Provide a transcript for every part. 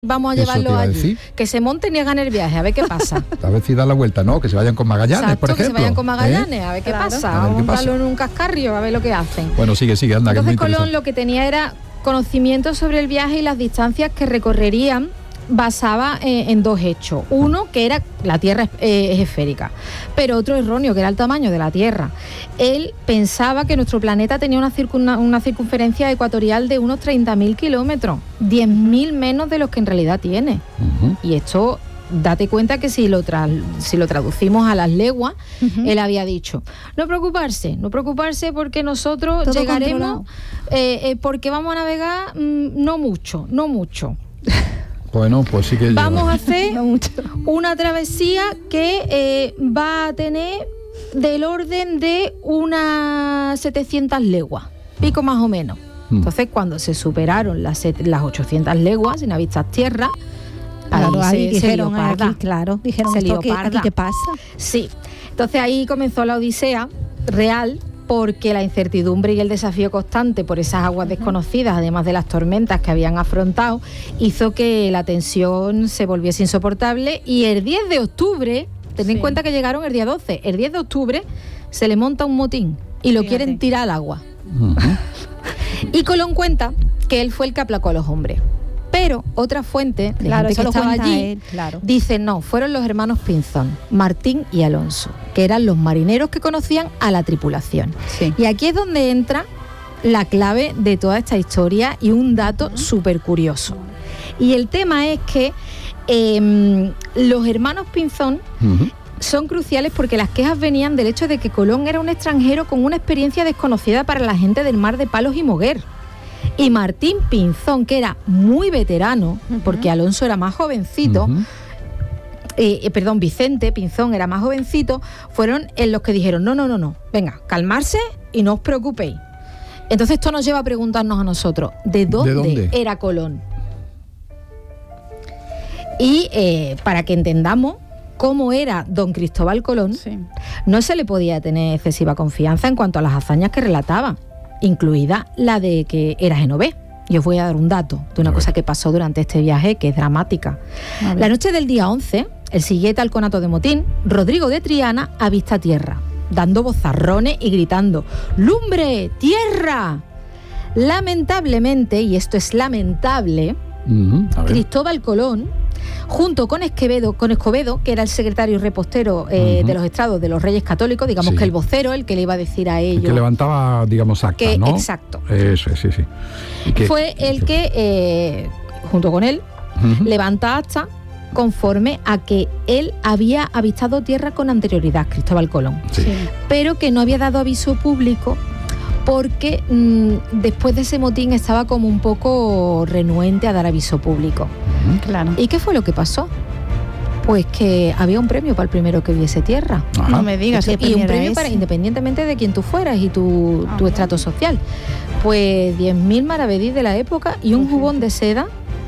Vamos a llevarlo allí, que se monten y hagan el viaje, a ver qué pasa. A ver si da la vuelta, ¿no? Que se vayan con Magallanes, exacto, por ejemplo. Que se vayan con Magallanes, a ver qué pasa. Vamos a montarlo en un cascarrio, a ver lo que hacen. Bueno, sigue, anda. Entonces que Colón lo que tenía era conocimiento sobre el viaje y las distancias que recorrerían, basaba en dos hechos. Uno, que era la Tierra es esférica, pero otro erróneo, que era el tamaño de la Tierra. Él pensaba que nuestro planeta tenía una circunferencia ecuatorial de unos 30.000 kilómetros, 10.000 menos de los que en realidad tiene. Y esto, date cuenta que si lo traducimos a las leguas, él había dicho, no preocuparse porque nosotros todo llegaremos, porque vamos a navegar no mucho. Bueno, pues sí que vamos a hacer una travesía que va a tener del orden de unas 700 leguas, pico más o menos. Entonces, cuando se superaron las 800 leguas sin avistar tierra, ahí dijeron, dijeron aquí qué pasa. Sí, entonces ahí comenzó la odisea real, porque la incertidumbre y el desafío constante por esas aguas desconocidas, además de las tormentas que habían afrontado, hizo que la tensión se volviese insoportable, y el 10 de octubre, tened en cuenta que llegaron el día 12, el 10 de octubre se le monta un motín y lo quieren tirar al agua. Y Colón cuenta que él fue el que aplacó a los hombres. Pero otra fuente de gente que estaba allí dice no, fueron los hermanos Pinzón, Martín y Alonso, que eran los marineros que conocían a la tripulación. Sí. Y aquí es donde entra la clave de toda esta historia y un dato súper curioso. Y el tema es que los hermanos Pinzón son cruciales porque las quejas venían del hecho de que Colón era un extranjero con una experiencia desconocida para la gente del mar de Palos y Moguer. Y Martín Pinzón, que era muy veterano, porque Alonso era más jovencito, Vicente Pinzón era más jovencito, fueron en los que dijeron, no, venga, calmarse y no os preocupéis. Entonces esto nos lleva a preguntarnos a nosotros, ¿de dónde era Colón? Y para que entendamos cómo era don Cristóbal Colón, no se le podía tener excesiva confianza en cuanto a las hazañas que relataba, incluida la de que era genovés. Y os voy a dar un dato de una cosa que pasó durante este viaje que es dramática. La noche del día 11, el siguiente al conato de motín, Rodrigo de Triana avista tierra, dando bozarrones y gritando «¡Lumbre! ¡Tierra!». Lamentablemente, y esto es lamentable, Cristóbal Colón, junto con Escobedo, que era el secretario y repostero de los estrados de los Reyes Católicos, digamos que el vocero, el que le iba a decir a ellos... El que levantaba, digamos, acta, ¿no? Exacto. Eso, sí. Fue el que, junto con él, levanta acta conforme a que él había avistado tierra con anterioridad, Cristóbal Colón, pero que no había dado aviso público porque después de ese motín estaba como un poco renuente a dar aviso público. Claro. ¿Y qué fue lo que pasó? Pues que había un premio para el primero que viese tierra. No me digas. Y un premio para, independientemente de quién tú fueras y tu estrato social. Pues 10.000 maravedís de la época y un jubón de seda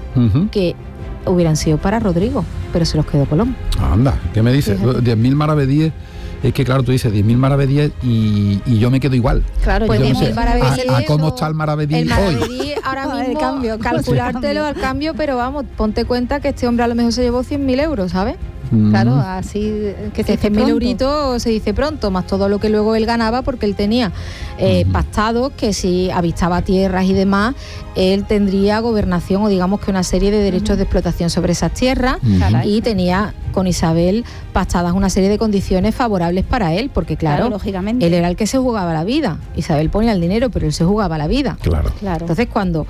que hubieran sido para Rodrigo, pero se los quedó Colón. Anda, ¿qué me dices? 10.000 maravedíes. Es que claro, tú dices 10.000 maravedíes y yo me quedo igual. Claro, pues 10.000 maravedíes. ¿A cómo está el maravedí hoy? El maravedí ahora mismo, el cambio, calculártelo al cambio, pero vamos, ponte cuenta que este hombre a lo mejor se llevó 100.000 euros, ¿sabes? Claro, así que 100.000 euritos se dice pronto, más todo lo que luego él ganaba, porque él tenía pactados que si avistaba tierras y demás, él tendría gobernación o digamos que una serie de derechos de explotación sobre esas tierras, y tenía con Isabel pactadas una serie de condiciones favorables para él, porque claro, lógicamente, él era el que se jugaba la vida. Isabel ponía el dinero, pero él se jugaba la vida. Claro. Entonces cuando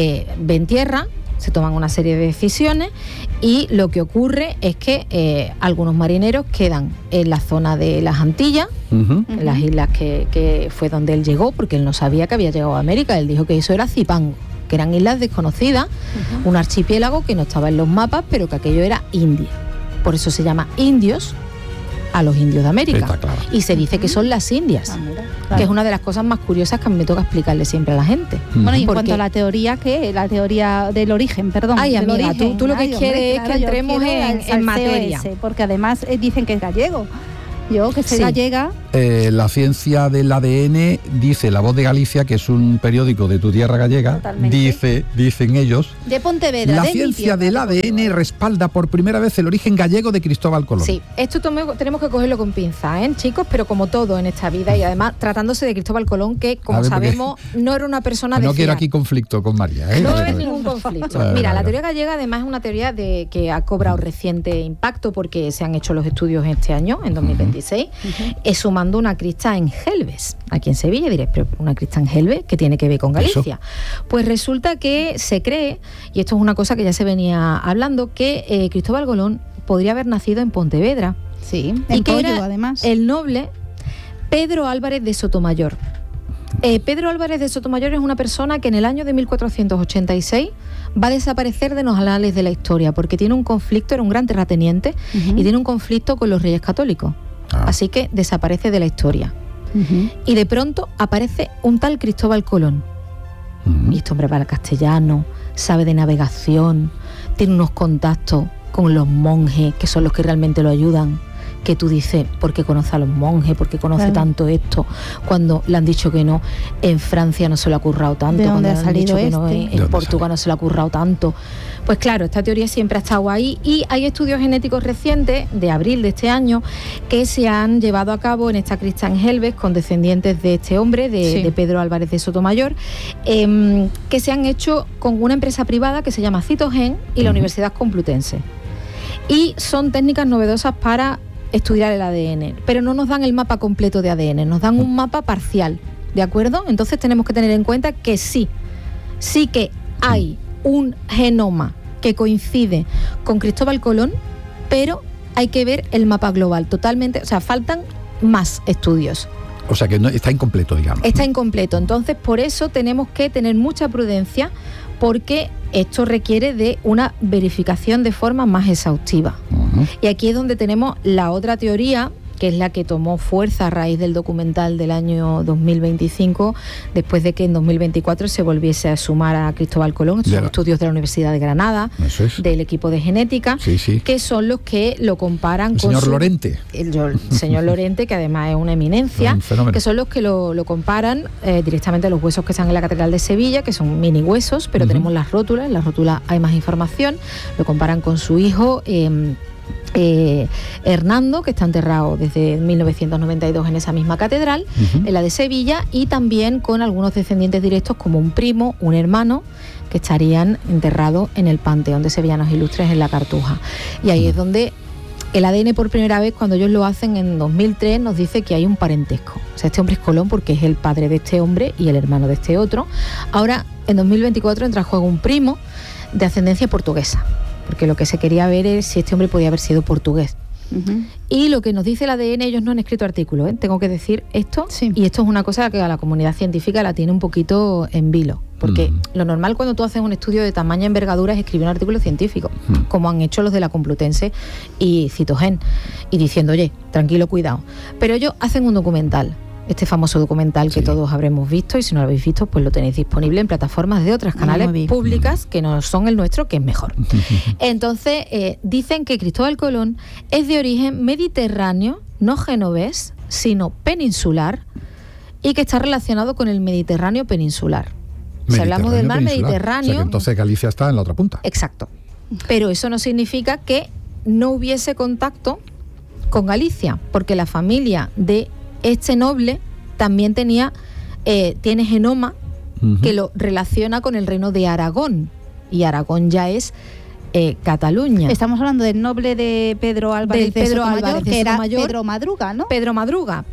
ven tierra, se toman una serie de decisiones y lo que ocurre es que algunos marineros quedan en la zona de las Antillas, en las islas que fue donde él llegó, porque él no sabía que había llegado a América. Él dijo que eso era Zipango, que eran islas desconocidas, un archipiélago que no estaba en los mapas, pero que aquello era India. Por eso se llama indios a los indios de América. Y se dice que son las Indias, que es una de las cosas más curiosas que a mí me toca explicarle siempre a la gente. Bueno, y en cuanto a la teoría, ¿qué? La teoría del origen, perdón. Ay, amiga, tú lo que quieres es que entremos en materia. Porque además dicen que es gallego. Yo, que soy gallega, La ciencia del ADN, dice La Voz de Galicia, que es un periódico de tu tierra gallega, dicen ellos, de Pontevedra, la ciencia del ADN respalda por primera vez el origen gallego de Cristóbal Colón. Sí, esto tenemos que cogerlo con pinzas, chicos, pero como todo en esta vida, y además tratándose de Cristóbal Colón, que como sabemos no era una persona de no fiar. Quiero aquí conflicto con María. No va a haber ningún conflicto. Mira, la teoría gallega además es una teoría que ha cobrado reciente impacto porque se han hecho los estudios este año, en 2026, sumando una crista en Gelbes, aquí en Sevilla. Diréis, pero una crista en Gelbes, ¿qué tiene que ver con Galicia? Pues resulta que se cree, y esto es una cosa que ya se venía hablando, que Cristóbal Colón podría haber nacido en Pontevedra. Sí, y en que Pollo, era además. El noble Pedro Álvarez de Sotomayor. Pedro Álvarez de Sotomayor es una persona que en el año de 1486 va a desaparecer de los anales de la historia porque tiene un conflicto, era un gran terrateniente, y tiene un conflicto con los reyes católicos. Así que desaparece de la historia. Y de pronto aparece un tal Cristóbal Colón. Y este hombre habla castellano, sabe de navegación, tiene unos contactos con los monjes, que son los que realmente lo ayudan. Que tú dices, ¿por qué conoce a los monjes? ¿Por qué conoce tanto esto? Cuando le han dicho que no, en Francia no se lo ha currado tanto. ¿De dónde cuando ha salido le han dicho que no, en Portugal no se lo ha currado tanto. Pues claro, esta teoría siempre ha estado ahí, y hay estudios genéticos recientes, de abril de este año, que se han llevado a cabo en esta crista en Gelbes con descendientes de este hombre, de Pedro Álvarez de Sotomayor, que se han hecho con una empresa privada que se llama Citogen y la Universidad Complutense. Y son técnicas novedosas para estudiar el ADN, pero no nos dan el mapa completo de ADN, nos dan un mapa parcial, ¿de acuerdo? Entonces tenemos que tener en cuenta que sí que hay un genoma que coincide con Cristóbal Colón, pero hay que ver el mapa global totalmente, o sea, faltan más estudios. O sea que no, está incompleto, digamos. Está incompleto, entonces por eso tenemos que tener mucha prudencia, porque esto requiere de una verificación de forma más exhaustiva. Y aquí es donde tenemos la otra teoría, que es la que tomó fuerza a raíz del documental del año 2025, después de que en 2024 se volviese a sumar a Cristóbal Colón. Estos son estudios de la Universidad de Granada, del equipo de genética, que son los que lo comparan con señor Lorente. El señor Lorente, que además es una eminencia, que son los que lo comparan directamente a los huesos que están en la Catedral de Sevilla, que son mini huesos, pero tenemos las rótulas, en las rótulas hay más información, lo comparan con su hijo Hernando, que está enterrado desde 1992 en esa misma catedral, en la de Sevilla, y también con algunos descendientes directos como un primo, un hermano, que estarían enterrados en el Panteón de Sevillanos Ilustres en la Cartuja. Y ahí es donde el ADN, por primera vez, cuando ellos lo hacen en 2003, nos dice que hay un parentesco. O sea, este hombre es Colón porque es el padre de este hombre y el hermano de este otro. Ahora, en 2024 entra en juego un primo de ascendencia portuguesa, porque lo que se quería ver es si este hombre podía haber sido portugués. Y lo que nos dice el ADN, ellos no han escrito artículos, tengo que decir esto, y esto es una cosa que a la comunidad científica la tiene un poquito en vilo, porque lo normal cuando tú haces un estudio de tamaña envergadura es escribir un artículo científico, como han hecho los de la Complutense y Citogen, y diciendo, oye, tranquilo, cuidado. Pero ellos hacen un documental, este famoso documental que todos habremos visto, y si no lo habéis visto, pues lo tenéis disponible en plataformas de otros canales públicas que no son el nuestro, que es mejor. Entonces, dicen que Cristóbal Colón es de origen mediterráneo, no genovés, sino peninsular, y que está relacionado con el Mediterráneo peninsular. Si hablamos del mar Mediterráneo... O sea que entonces Galicia está en la otra punta. Exacto. Pero eso no significa que no hubiese contacto con Galicia, porque la familia de este noble también tiene genoma que lo relaciona con el reino de Aragón, y Aragón ya es Cataluña. Estamos hablando del noble de Pedro Álvarez de Sotomayor, que era Pedro Madruga, ¿no? Pedro Madruga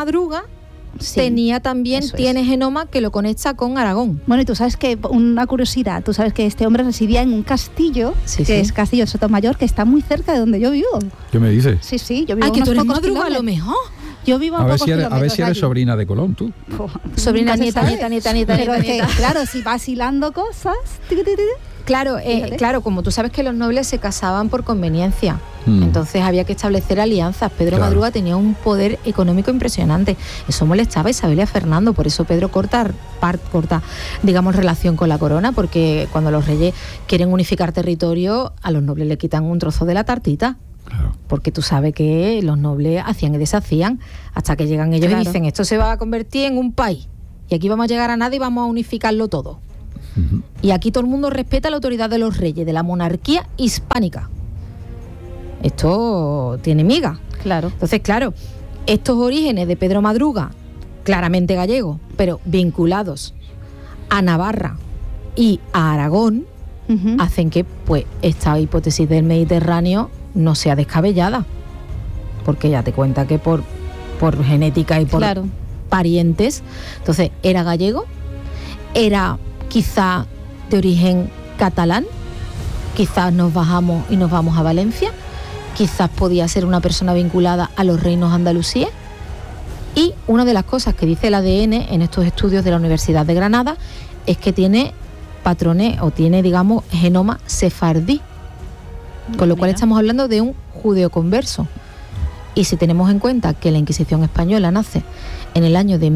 tiene genoma que lo conecta con Aragón. Bueno, y tú sabes que, una curiosidad, tú sabes que este hombre residía en un castillo, es Castillo de Sotomayor, que está muy cerca de donde yo vivo. ¿Qué me dices? Sí, yo vivo que tú eres Madruga a lo mejor. Yo vivo a ver si eres sobrina de Colón, tú. Sobrina, nieta. Claro, si vas hilando cosas... Claro, como tú sabes que los nobles se casaban por conveniencia, entonces había que establecer alianzas. Pedro Madruga tenía un poder económico impresionante. Eso molestaba a Isabel y a Fernando, por eso Pedro corta, digamos, relación con la corona, porque cuando los reyes quieren unificar territorio, a los nobles le quitan un trozo de la tartita. Claro. porque tú sabes que los nobles hacían y deshacían hasta que llegan ellos y dicen, esto se va a convertir en un país y aquí vamos a llegar a nada y vamos a unificarlo todo. Y aquí todo el mundo respeta la autoridad de los reyes, de la monarquía hispánica. Esto tiene miga. Claro. Entonces, claro, estos orígenes de Pedro Madruga, claramente gallegos, pero vinculados a Navarra y a Aragón, hacen que pues esta hipótesis del Mediterráneo no sea descabellada. Porque ya te cuenta que por genética y por parientes, entonces era gallego, era quizá de origen catalán, quizás nos bajamos y nos vamos a Valencia, quizás podía ser una persona vinculada a los reinos andalusíes. Y una de las cosas que dice el ADN en estos estudios de la Universidad de Granada es que tiene patrones o tiene, digamos, genoma sefardí, con lo cual estamos hablando de un judeoconverso. Y si tenemos en cuenta que la Inquisición española nace en el año de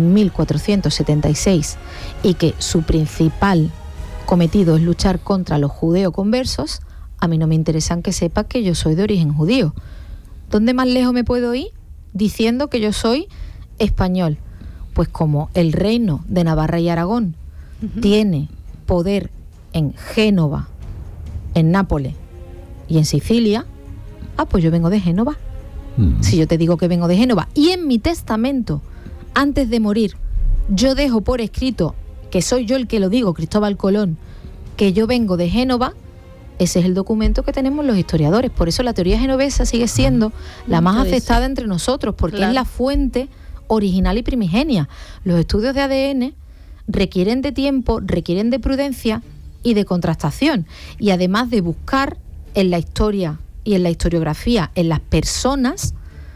1476 y que su principal cometido es luchar contra los judeoconversos, a mí no me interesan que sepas que yo soy de origen judío. ¿Dónde más lejos me puedo ir diciendo que yo soy español? Pues como el reino de Navarra y Aragón tiene poder en Génova, en Nápoles y en Sicilia, pues yo vengo de Génova. Si yo te digo que vengo de Génova y en mi testamento, antes de morir, yo dejo por escrito que soy yo el que lo digo, Cristóbal Colón, que yo vengo de Génova, ese es el documento que tenemos los historiadores. Por eso la teoría genovesa sigue siendo la más aceptada entre nosotros, porque es la fuente original y primigenia. Los estudios de ADN requieren de tiempo, requieren de prudencia y de contrastación. Y además de buscar en la historia y en la historiografía, en las personas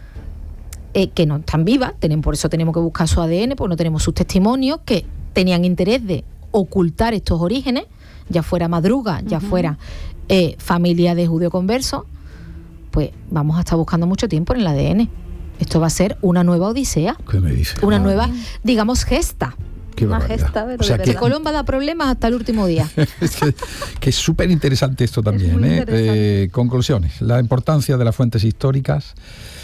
que no están vivas, por eso tenemos que buscar su ADN, porque no tenemos sus testimonios, que tenían interés de ocultar estos orígenes, ya fuera Madruga, ya fuera familia de judío converso, pues vamos a estar buscando mucho tiempo en el ADN. Esto va a ser una nueva odisea. ¿Qué me dice? Una nueva, digamos, gesta. Una gesta, pero que Colón va a dar problemas hasta el último día. que es súper interesante esto también. Interesante. Conclusiones. La importancia de las fuentes históricas,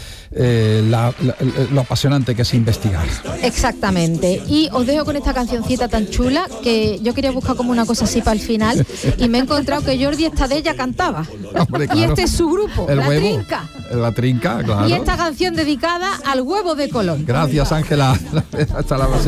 lo apasionante que es investigar. Exactamente. Y os dejo con esta cancioncita tan chula que yo quería buscar como una cosa así para el final y me he encontrado que Jordi Estadella cantaba. Hombre, claro. Y este es su grupo, El La Huevo. Trinca. La Trinca, claro. Y esta canción dedicada al huevo de Colón. Gracias, Ángela. Hasta la próxima.